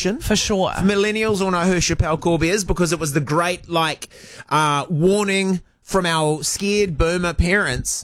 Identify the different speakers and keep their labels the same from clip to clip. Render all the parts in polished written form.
Speaker 1: mission.
Speaker 2: For sure.
Speaker 1: Millennials all know who Chappelle Corby is because it was the great, warning from our scared boomer parents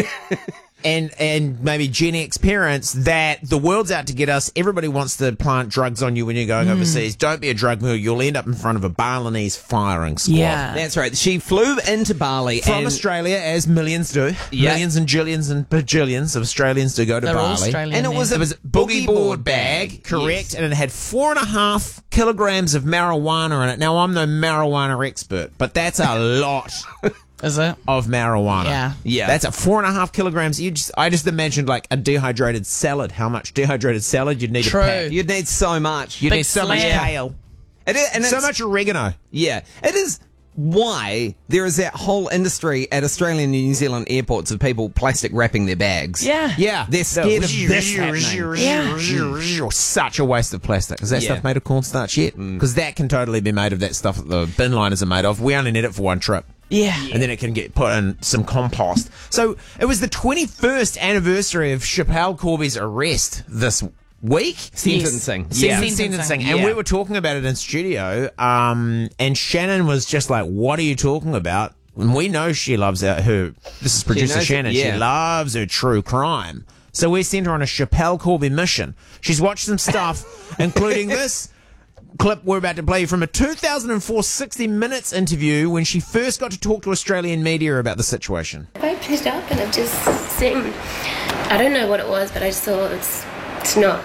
Speaker 1: and maybe Gen X parents that the world's out to get us. Everybody wants to plant drugs on you when you're going overseas. Don't be a drug mule. You'll end up in front of a Balinese firing squad.
Speaker 2: Yeah.
Speaker 3: That's right. She flew into Bali
Speaker 1: From Australia, as millions do.
Speaker 3: Yeah.
Speaker 1: Millions and jillions and bajillions of Australians do go to
Speaker 2: They're all
Speaker 1: Bali.
Speaker 2: Australian.
Speaker 3: And it was
Speaker 1: It was a boogie board bag, correct, and it had 4.5 kilograms of marijuana in it. Now, I'm no marijuana expert, but that's a lot
Speaker 2: Is it?
Speaker 1: of marijuana.
Speaker 2: Yeah.
Speaker 3: Yeah.
Speaker 1: That's 4.5 kilograms. I just imagined like a dehydrated salad. How much dehydrated salad you'd need
Speaker 2: True.
Speaker 1: to pack.
Speaker 3: You'd need so much.
Speaker 1: You'd
Speaker 2: Big
Speaker 1: need so much
Speaker 2: slab.
Speaker 1: kale.
Speaker 3: It is, and
Speaker 1: So
Speaker 3: it's-
Speaker 1: much oregano.
Speaker 3: Yeah, it is why there is that whole industry at Australian and New Zealand airports of people plastic wrapping their bags.
Speaker 2: Yeah.
Speaker 1: Yeah.
Speaker 3: They're scared of this happening.
Speaker 1: Such a waste of plastic. Is that
Speaker 3: Yeah.
Speaker 1: stuff made of cornstarch yet? Because that can totally be made of that stuff that the bin liners are made of. We only need it for one trip.
Speaker 2: Yeah.
Speaker 1: And then it can get put in some compost. So it was the 21st anniversary of Chappelle Corby's arrest this week.
Speaker 3: Sentencing.
Speaker 2: Yeah.
Speaker 1: Sentencing. And
Speaker 3: Yeah.
Speaker 1: we were talking about it in studio. And Shannon was just like, what are you talking about? And we know she loves her. This is producer
Speaker 3: knows it,
Speaker 1: Shannon.
Speaker 3: yeah.
Speaker 1: She loves her true crime. So we sent her on a Chappelle Corby mission. She's watched some stuff, including this clip we're about to play you from a 2004 60 Minutes interview when she first got to talk to Australian media about the situation.
Speaker 4: I picked up and I've just seen, I don't know what it was, but I just thought it's not,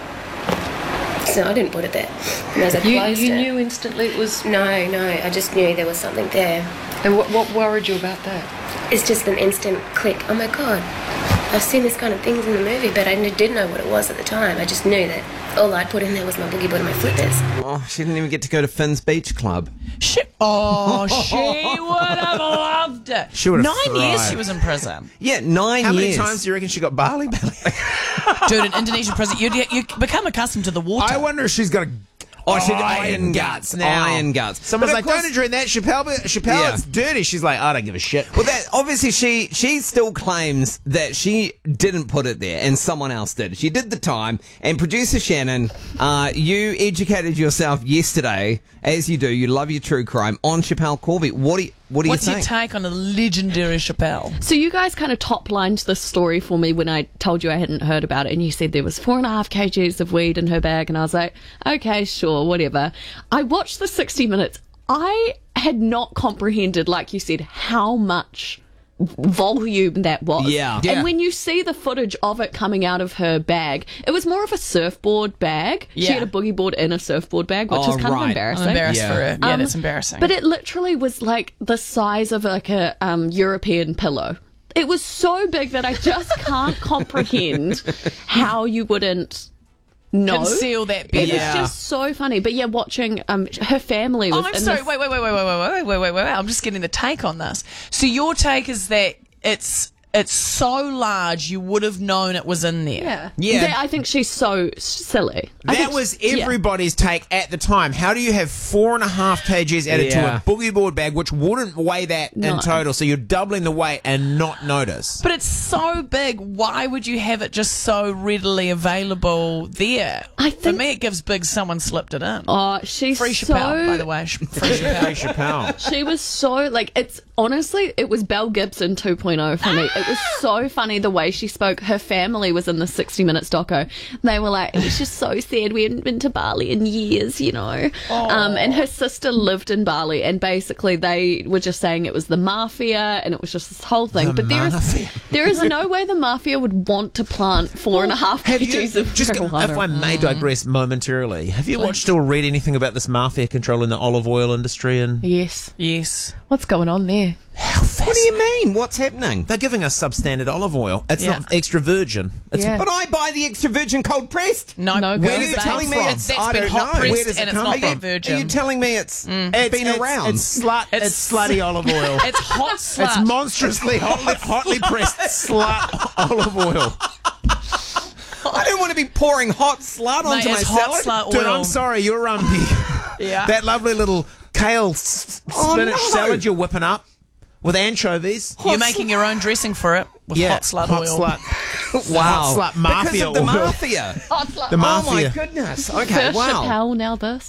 Speaker 4: so I didn't put it there. And as I closed
Speaker 5: You
Speaker 4: it,
Speaker 5: knew instantly it was...
Speaker 4: No, I just knew there was something there.
Speaker 5: And what worried you about that?
Speaker 4: It's just an instant click. Oh my God, I've seen this kind of things in the movie, but I didn't know what it was at the time. I just knew that all I'd put in there was my boogie board and my flippers.
Speaker 3: Oh, she didn't even get to go to Finn's Beach Club.
Speaker 2: She would have loved it.
Speaker 1: She would have
Speaker 2: 9 years
Speaker 1: thrived.
Speaker 2: she was in prison.
Speaker 3: Yeah, 9
Speaker 1: How
Speaker 3: years.
Speaker 1: many times do you reckon she got barley belly?
Speaker 2: Dude, in Indonesian prison, you become accustomed to the water.
Speaker 1: I wonder if she's got a iron guts now.
Speaker 3: Iron guts.
Speaker 1: Someone's
Speaker 3: But
Speaker 1: like,
Speaker 3: of course-
Speaker 1: don't drink that, Chappelle.
Speaker 3: Yeah.
Speaker 1: It's dirty. She's like, I don't give a shit.
Speaker 3: Well, that obviously she still claims that she didn't put it there and someone else did. She did the time. And producer Shannon, you educated yourself yesterday, as you do. You love your true crime on Chappelle Corby. What do you
Speaker 2: What's
Speaker 3: think?
Speaker 2: your take on a legendary Chappelle?
Speaker 5: So you guys kind of top-lined this story for me when I told you I hadn't heard about it, and you said there was 4.5 kgs of weed in her bag, and I was like, okay, sure, whatever. I watched the 60 Minutes. I had not comprehended, like you said, how much volume that was.
Speaker 3: Yeah.
Speaker 5: And when you see the footage of it coming out of her bag, it was more of a surfboard bag. She
Speaker 2: Yeah.
Speaker 5: had a boogie board in a surfboard bag, which
Speaker 3: Oh,
Speaker 5: is kind of
Speaker 3: right.
Speaker 5: embarrassing.
Speaker 2: I'm embarrassed
Speaker 3: Yeah.
Speaker 2: for her. Yeah, that's embarrassing.
Speaker 5: But it literally was like the size of like a European pillow. It was so big that I just can't comprehend how you wouldn't know.
Speaker 2: Conceal that
Speaker 5: It
Speaker 2: bit.
Speaker 5: was just so funny. But yeah, watching her family was
Speaker 2: Oh, I'm
Speaker 5: in
Speaker 2: sorry.
Speaker 5: this-
Speaker 2: Wait. I'm just getting the take on this. So your take is that it's so large you would have known it was in there.
Speaker 1: Yeah.
Speaker 5: I think she's so silly. I
Speaker 1: That
Speaker 5: think
Speaker 1: was
Speaker 5: yeah.
Speaker 1: everybody's take at the time. How do you have 4.5 kgs added
Speaker 3: Yeah.
Speaker 1: to a boogie board bag, which wouldn't weigh that in
Speaker 5: No.
Speaker 1: total? So you're doubling the weight and not notice.
Speaker 2: But it's so big. Why would you have it just so readily available there?
Speaker 5: I
Speaker 2: For
Speaker 5: think-
Speaker 2: me, it gives big someone slipped it in.
Speaker 5: Oh, she's
Speaker 2: Free
Speaker 5: so
Speaker 2: Chappelle, by the way. Free Chappelle.
Speaker 1: Chappelle.
Speaker 5: She was so, like, it's honestly, it was Belle Gibson 2.0 for me. It was so funny the way she spoke. Her family was in the 60 Minutes doco. They were like, it was just so sad. We hadn't been to Bali in years, you know. And her sister lived in Bali, and basically they were just saying it was the mafia, and it was just this whole thing.
Speaker 1: The
Speaker 5: But
Speaker 1: mafia.
Speaker 5: there is no way the mafia would want to plant 4.5
Speaker 1: Have you,
Speaker 5: kgs of
Speaker 1: just if
Speaker 5: marijuana.
Speaker 1: I may digress momentarily, have you watched or read anything about this mafia controlling the olive oil industry? And
Speaker 5: Yes.
Speaker 2: Yes.
Speaker 5: What's going on there?
Speaker 3: What do you mean? What's happening?
Speaker 1: they're giving us substandard olive oil. It's
Speaker 2: Yeah.
Speaker 1: not extra virgin. It's
Speaker 5: Yeah.
Speaker 3: But I buy the extra virgin cold pressed.
Speaker 2: No,
Speaker 5: No,
Speaker 3: Where are
Speaker 5: goes
Speaker 3: you
Speaker 5: back
Speaker 3: telling me
Speaker 5: from.
Speaker 3: it's?
Speaker 2: That's
Speaker 3: I
Speaker 2: been
Speaker 3: don't
Speaker 2: hot
Speaker 3: know.
Speaker 2: pressed
Speaker 3: Where does
Speaker 2: and
Speaker 3: it
Speaker 2: it's
Speaker 3: come
Speaker 2: not
Speaker 3: from?
Speaker 2: been virgin.
Speaker 3: Are you telling me it's been around?
Speaker 1: It's slutty olive oil.
Speaker 2: It's hot slut.
Speaker 1: It's monstrously hotly pressed slut olive oil.
Speaker 3: I don't want to be pouring hot slut
Speaker 2: Mate,
Speaker 3: onto my
Speaker 2: it's hot
Speaker 3: salad.
Speaker 2: slut oil.
Speaker 1: Dude, I'm sorry, you're
Speaker 2: Yeah.
Speaker 1: that lovely little kale spinach
Speaker 3: no.
Speaker 1: salad you're whipping up with anchovies.
Speaker 2: You're making your own dressing for it with hot slut oil.
Speaker 3: Wow.
Speaker 1: Hot slut mafia
Speaker 3: Because of the
Speaker 1: oil.
Speaker 3: mafia.
Speaker 5: Hot slut.
Speaker 1: The
Speaker 3: Oh my
Speaker 1: mafia.
Speaker 3: goodness. Okay,
Speaker 5: First
Speaker 3: wow.
Speaker 5: Chappelle, now this.